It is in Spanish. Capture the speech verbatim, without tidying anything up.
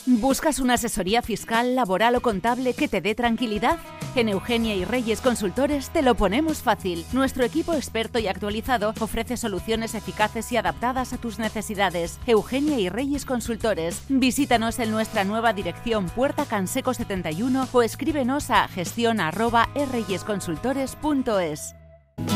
¿Buscas una asesoría fiscal, laboral o contable que te dé tranquilidad? En Eugenia y Reyes Consultores te lo ponemos fácil. Nuestro equipo experto y actualizado ofrece soluciones eficaces y adaptadas a tus necesidades. Eugenia y Reyes Consultores. Visítanos en nuestra nueva dirección Puerta Canseco setenta y uno o escríbenos a gestión arroba reyesconsultores punto es.